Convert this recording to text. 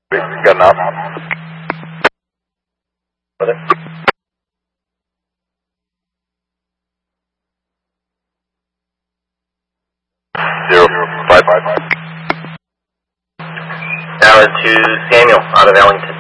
Good enough. Zero, 5. Tower to Samuel, out of Ellington.